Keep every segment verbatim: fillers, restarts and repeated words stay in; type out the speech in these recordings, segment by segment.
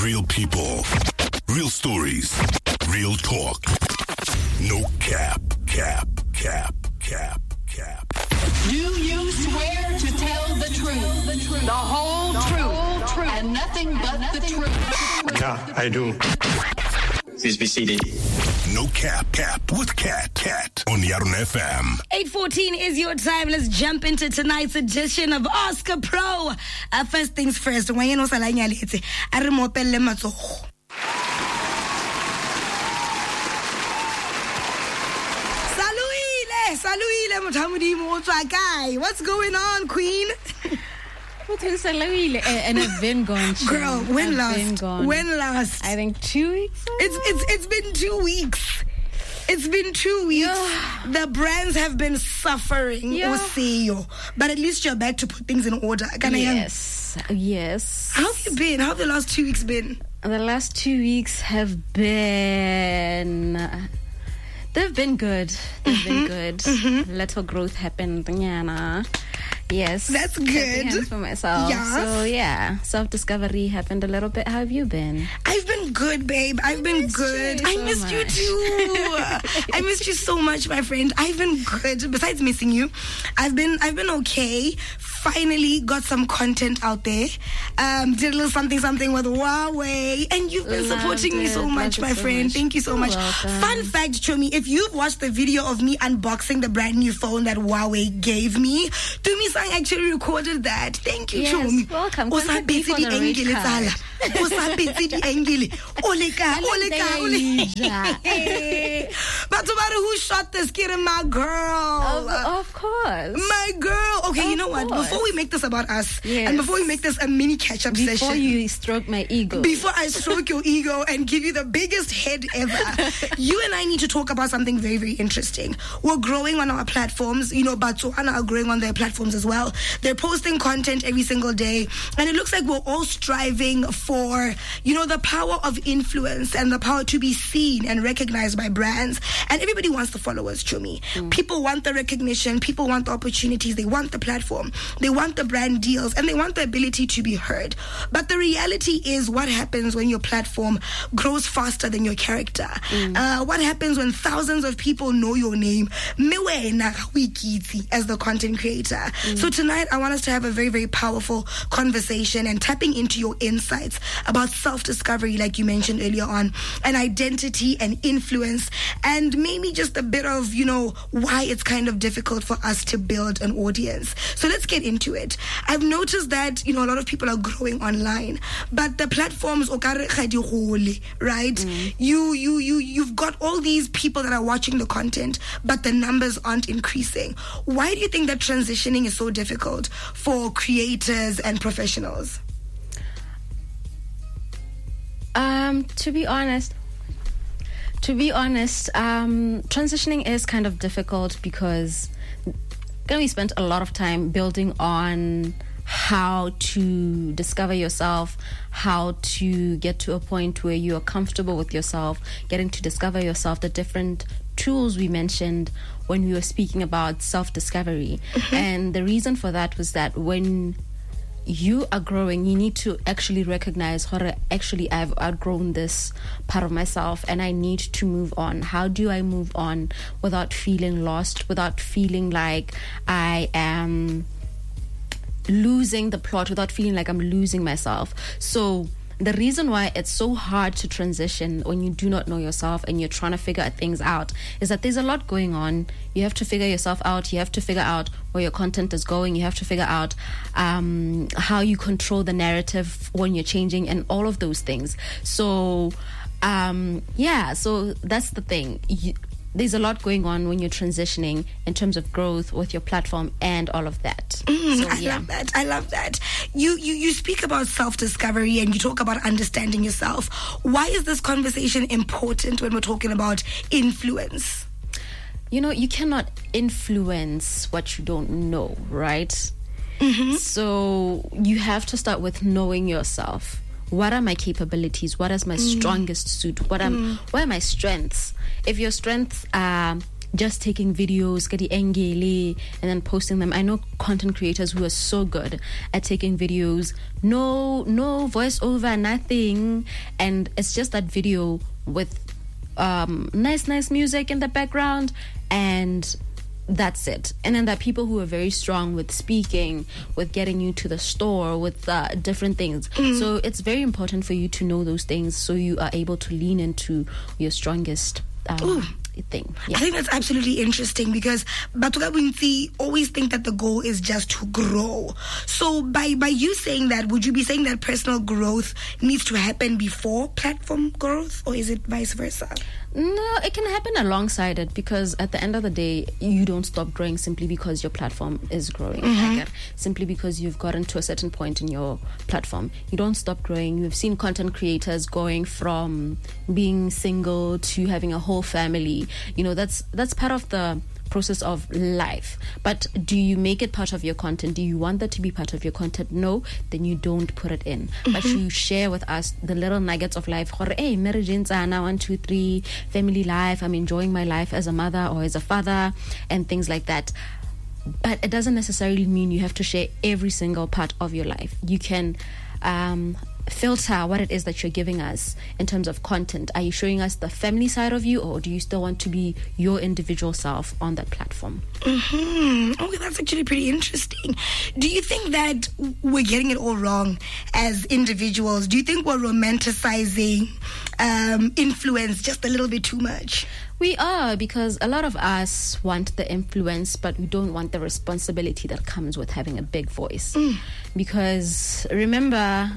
Real people, real stories, real talk. No cap, cap, cap, cap, cap. Do you swear to tell the truth, the, truth, the whole the truth, whole truth, and nothing but nothing the truth? Yeah, I do. Please be seated. No cap, cap with Cat, Cat on Yarun F M. eight fourteen is your time. Let's jump into tonight's edition of Oscar Pro. Uh, first things first. When you know salanya letse, a re mopelle matsogo. Saluile, saluile mothamodi mo tswa kae? What's going on, Queen? And I've been gone. Girl, when I've last? Been gone. When last? I think two weeks. It's it's it's been two weeks. It's been two weeks. Yeah. The brands have been suffering, yeah. But at least you're back to put things in order. Yes, yes. How have you been? How have the last two weeks been? The last two weeks have been... They've been good. They've mm-hmm. been good. Mm-hmm. Little growth happened. Yes. That's good. For myself. Yes. So, yeah. Self-discovery happened a little bit. How have you been? I've been good, babe. I've I been good. You I so missed much. you too. I missed you so much, my friend. I've been good. Besides missing you, I've been I've been okay. Finally got some content out there. Um, did a little something something with Huawei. And you've been Loved supporting it. me so much, Loved my so friend. much. Thank you so You're much. welcome. Fun fact, Chomi, if you've watched the video of me unboxing the brand new phone that Huawei gave me, Tumi-san actually recorded that. Thank you, Yes, Chomi. welcome. O sa Contact me petse for di the red engele card. tsala. O sa petse di engele. Ole ka, ole ka, ole. But somebody who shot this kid and my girl. Of, of course. My girl. Okay, Of you know what? course. Before we make this about us, Yes. and before we make this a mini catch-up Before session. you stroke my ego. Before I stroke your ego and give you the biggest head ever, you and I need to talk about something very, very interesting. We're growing on our platforms. You know, Botswana are growing on their platforms as well. They're posting content every single day. And it looks like we're all striving for, you know, the power of influence and the power to be seen and recognized by brands. And everybody wants the followers, Chumi. Mm. People want the recognition. People want the opportunities. They want the platform. They want the brand deals. And they want the ability to be heard. But the reality is what happens when your platform grows faster than your character. Mm. Uh, what happens when thousands of people know your name as the content creator. Mm. So tonight I want us to have a very, very powerful conversation and tapping into your insights about self-discovery, like you mentioned earlier on, and identity and influence, and maybe just a bit of, you know, why it's kind of difficult for us to build an audience. So let's get into it. I've noticed that, you know, a lot of people are growing online, but the platforms, right? Mm. You, you, you, you've got all these people that are watching the content, but the numbers aren't increasing. Why do you think that transitioning is so difficult for creators and professionals? Um, to be honest, to be honest, um, transitioning is kind of difficult because we spent a lot of time building on how to discover yourself, how to get to a point where you are comfortable with yourself, getting to discover yourself, the different tools we mentioned when we were speaking about self-discovery. Mm-hmm. And the reason for that was that when you are growing, you need to actually recognize, actually, I've outgrown this part of myself and I need to move on. How do I move on without feeling lost, without feeling like I am losing the plot, without feeling like I'm losing myself? So the reason why it's so hard to transition when you do not know yourself and you're trying to figure things out is that there's a lot going on. You have to figure yourself out. You have to figure out where your content is going. You have to figure out um, how you control the narrative when you're changing and all of those things. So, um, yeah, so that's the thing. You, there's a lot going on when you're transitioning in terms of growth with your platform and all of that. Mm, so, I yeah. love that. I love that. You, you you speak about self-discovery and you talk about understanding yourself. Why is this conversation important when we're talking about influence? You know, you cannot influence what you don't know, right? Mm-hmm. So you have to start with knowing yourself. What are my capabilities? What is my mm. strongest suit? What am mm. what are my strengths? If your strengths are just taking videos, kadi engele, and then posting them. I know content creators who are so good at taking videos, no, no voiceover, nothing, and it's just that video with um, nice, nice music in the background, and that's it. And then there are people who are very strong with speaking, with getting you to the store, with uh, different things. Mm. So it's very important for you to know those things so you are able to lean into your strongest um, thing. Yeah. I think that's absolutely interesting because Batuka Winti always think that the goal is just to grow. So by, by you saying that, would you be saying that personal growth needs to happen before platform growth, or is it vice versa? No, it can happen alongside it, because at the end of the day, you don't stop growing simply because your platform is growing. Mm-hmm. Like, simply because you've gotten to a certain point in your platform, you don't stop growing. We've seen content creators going from being single to having a whole family. You know, that's that's part of the process of life. But do you make it part of your content? Do you want that to be part of your content? No, then you don't put it in. Mm-hmm. But you share with us the little nuggets of life. Hey, marriage now, one, two, three, family life. I'm enjoying my life as a mother or as a father, and things like that. But it doesn't necessarily mean you have to share every single part of your life. You can um filter what it is that you're giving us in terms of content. Are you showing us the family side of you, or do you still want to be your individual self on that platform? Mm-hmm. Okay, that's actually pretty interesting. Do you think that we're getting it all wrong as individuals? Do you think we're romanticizing um, influence just a little bit too much? We are, because a lot of us want the influence, but we don't want the responsibility that comes with having a big voice. Mm. Because remember,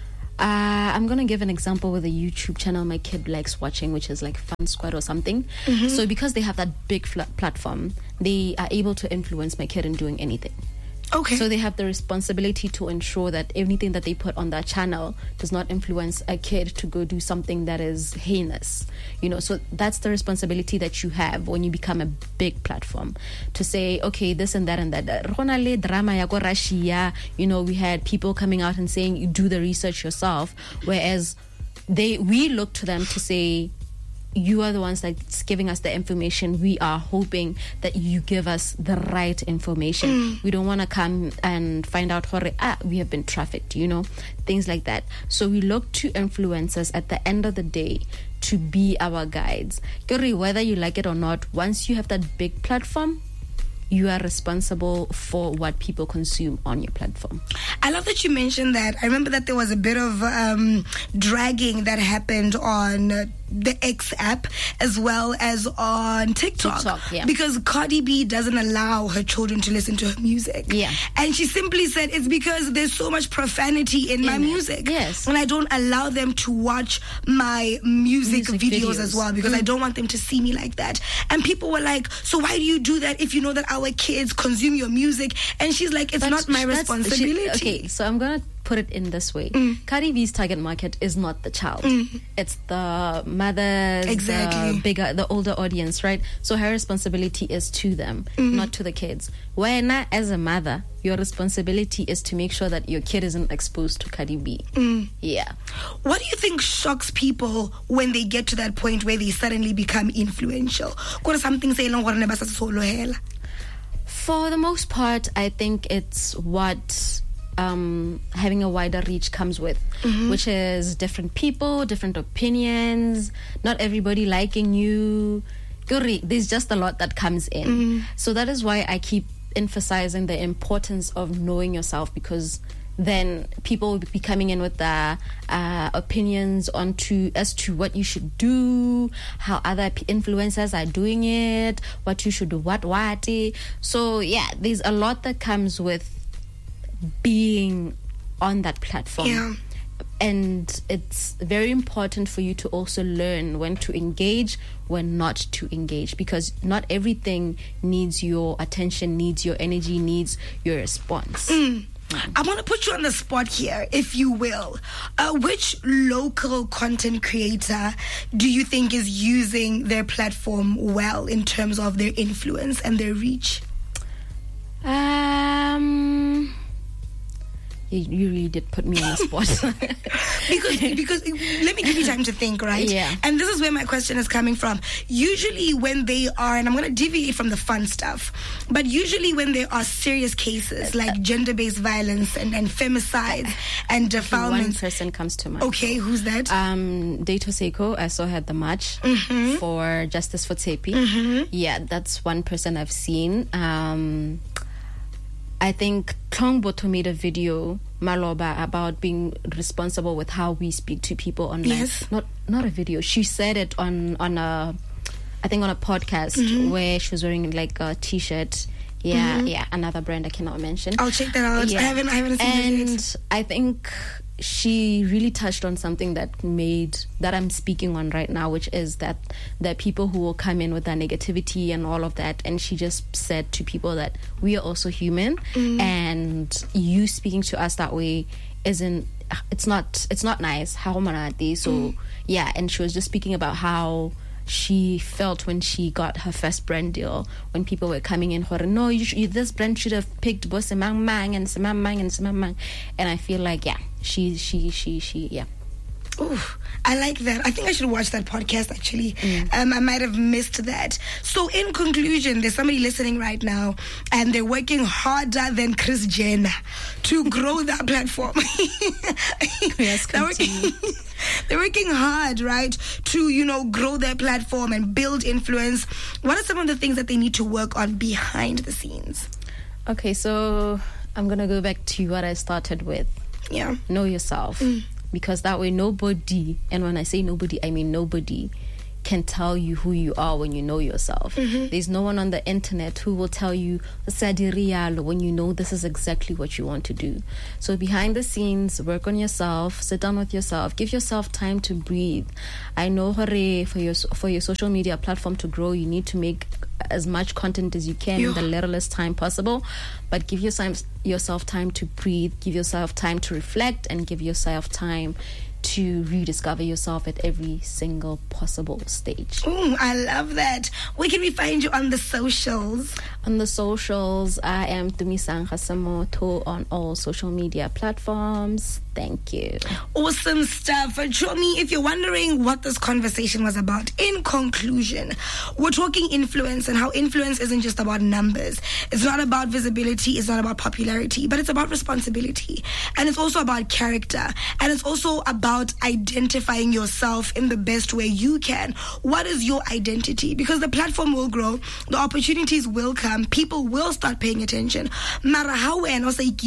Uh, I'm going to give an example with a YouTube channel my kid likes watching, which is like Fun Squad or something. Mm-hmm. So because they have that big fl- platform, they are able to influence my kid in doing anything. Okay. So they have the responsibility to ensure that anything that they put on that channel does not influence a kid to go do something that is heinous. You know, so that's the responsibility that you have when you become a big platform, to say, okay, this and that and that. Drama ya ko Russia, you know, we had people coming out and saying, you do the research yourself, whereas they we look to them to say, you are the ones that's giving us the information. We are hoping that you give us the right information. Mm. We don't want to come and find out, ah, we have been trafficked, you know, things like that. So we look to influencers at the end of the day to be our guides. Whether you like it or not, once you have that big platform, you are responsible for what people consume on your platform. I love that you mentioned that. I remember that there was a bit of um, dragging that happened on uh, the X app as well as on TikTok. TikTok, yeah. Because Cardi B doesn't allow her children to listen to her music. Yeah. And she simply said, it's because there's so much profanity in, in my it. music. Yes. And I don't allow them to watch my music, music videos, videos as well, because mm. I don't want them to see me like that. And people were like, so why do you do that if you know that our kids consume your music? And she's like, it's but not my responsibility. She, okay, so I'm going to put it in this way. Mm. Cardi B's target market is not the child. Mm. It's the mothers, exactly. the bigger, the older audience, right? So her responsibility is to them, mm. not to the kids. When as a mother, your responsibility is to make sure that your kid isn't exposed to Cardi B. Mm. Yeah. What do you think shocks people when they get to that point where they suddenly become influential? For the most part, I think it's what um, having a wider reach comes with, mm-hmm. which is different people, different opinions, not everybody liking you. There's just a lot that comes in. Mm-hmm. So that is why I keep emphasizing the importance of knowing yourself, because then people will be coming in with their uh, opinions onto as to what you should do, how other influencers are doing it, what you should do, what what. So yeah, there's a lot that comes with being on that platform. Yeah. And it's very important for you to also learn when to engage, when not to engage, because not everything needs your attention, needs your energy, needs your response. Mm. I want to put you on the spot here, if you will. Uh, which local content creator do you think is using their platform well in terms of their influence and their reach? Um, You, you really did put me on the spot. because because let me give you time to think, right? Yeah. And this is where my question is coming from. Usually when they are, and I'm going to deviate from the fun stuff, but usually when there are serious cases like gender-based violence and, and femicides and defilements. One person comes to mind. Okay, who's that? Um, Dato Seiko, I saw her at the march mm-hmm. for Justice for Tsepi. Mm-hmm. Yeah, that's one person I've seen. Um... I think Tlongboto made a video, Maloba, about being responsible with how we speak to people online. Yes. Not not a video. She said it on, on a, I think on a podcast mm-hmm. where she was wearing like a t-shirt. Yeah, mm-hmm. yeah, another brand I cannot mention. I'll check that out. Yeah. I haven't, I haven't seen and it yet. I think she really touched on something that made that I'm speaking on right now, which is that there are people who will come in with that negativity and all of that, and she just said to people that we are also human, mm. and you speaking to us that way isn't it's not it's not nice. How manati? So mm. yeah, and she was just speaking about how she felt when she got her first brand deal, when people were coming in her, no, you should, this brand should have picked boss Mang Mang and Mang Mang and Mang Mang. And I feel like, yeah, she, she, she, she, yeah. Ooh, I like that. I think I should watch that podcast, actually. Mm. Um, I might have missed that. So, in conclusion, there's somebody listening right now, and they're working harder than Kris Jenner to grow that platform. Yes, they're, working, they're working hard, right, to, you know, grow their platform and build influence. What are some of the things that they need to work on behind the scenes? Okay, so I'm going to go back to what I started with. Yeah. Know yourself. Mm. Because that way nobody, and when I say nobody, I mean nobody, can tell you who you are when you know yourself. Mm-hmm. There's no one on the internet who will tell you when you know this is exactly what you want to do. So behind the scenes, work on yourself, sit down with yourself, give yourself time to breathe. I know for your for your social media platform to grow, you need to make as much content as you can yeah. in the littlest time possible, but give yourself yourself time to breathe, give yourself time to reflect, and give yourself time to rediscover yourself at every single possible stage. Ooh, I love that. Where can we find you on the socials? On the socials, I am Tumisang Hasamoto on all social media platforms. Thank you. Awesome stuff. Chomi, if you're wondering what this conversation was about, in conclusion, we're talking influence and how influence isn't just about numbers. It's not about visibility. It's not about popularity, but it's about responsibility. And it's also about character. And it's also about identifying yourself in the best way you can. What is your identity? Because the platform will grow. The opportunities will come. People will start paying attention. Mara how at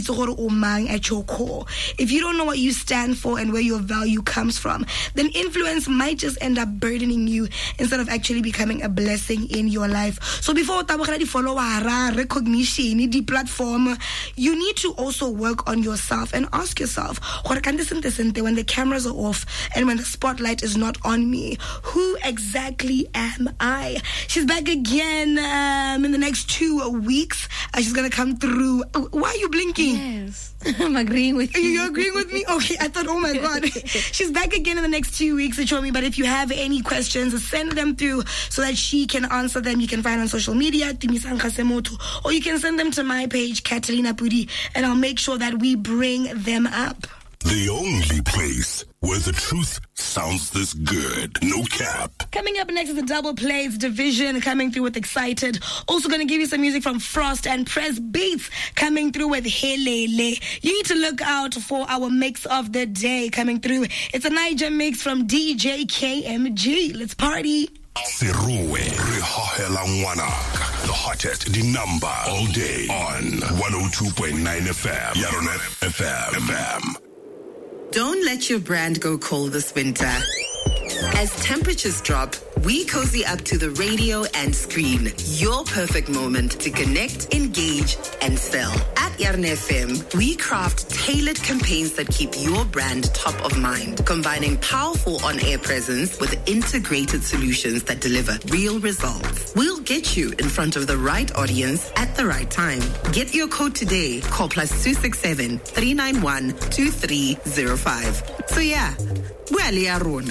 your core. If you don't know what you stand for and where your value comes from, then influence might just end up burdening you instead of actually becoming a blessing in your life. So before the follower recognition, the platform, you need to also work on yourself and ask yourself, when the cameras are off and when the spotlight is not on me, who exactly am I? She's back again um, in the next two weeks. Uh, she's gonna come through. Why are you blinking? Yes, I'm agreeing with you. You're agreeing with me? Okay, I thought, oh my God. She's back again in the next two weeks to show me. But if you have any questions, send them through so that she can answer them. You can find on social media, Tumisang Hasamoto, or you can send them to my page, Catalina Pudi, and I'll make sure that we bring them up. The only place where the truth sounds this good. No cap. Coming up next is the Double Plays division coming through with Excited. Also going to give you some music from Frost and Press Beats coming through with Helele. You need to look out for our mix of the day coming through. It's a Niger mix from D J K M G. Let's party. Siruwe Rihahela Ngwanaka. The hottest, the number all day on one oh two point nine F M. Yarona F M. F M. Don't let your brand go cold this winter. As temperatures drop, we cozy up to the radio and screen. Your perfect moment to connect, engage, and sell. At Yarn F M, we craft tailored campaigns that keep your brand top of mind, combining powerful on-air presence with integrated solutions that deliver real results. We'll get you in front of the right audience at the right time. Get your code today. Call plus two six seven, three nine one, two three zero five. So yeah, well, Yarona.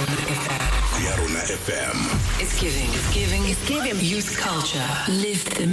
Yarona F M. It's giving. It's giving. It's giving. Youth culture. Live the